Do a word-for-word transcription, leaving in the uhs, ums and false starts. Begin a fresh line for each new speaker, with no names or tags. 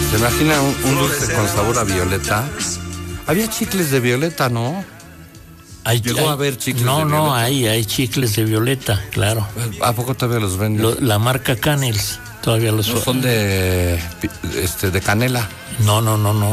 ¿Se imagina un, un dulce con sabor a violeta? Había chicles de violeta, ¿no?
Hay,
Llegó
hay,
a haber chicles
no,
de violeta.
No, no, hay, hay chicles de violeta, claro.
¿A poco todavía los venden?
Lo, la marca Canels todavía los...
No, son de, este, de canela.
No, no, no, no.